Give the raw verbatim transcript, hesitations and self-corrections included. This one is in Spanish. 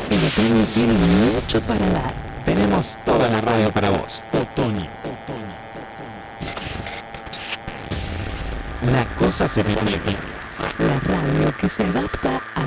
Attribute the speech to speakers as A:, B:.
A: El otoño tiene mucho para dar.
B: Tenemos toda la radio para vos. Otoño. La cosa se pone bien.
A: La radio que se adapta a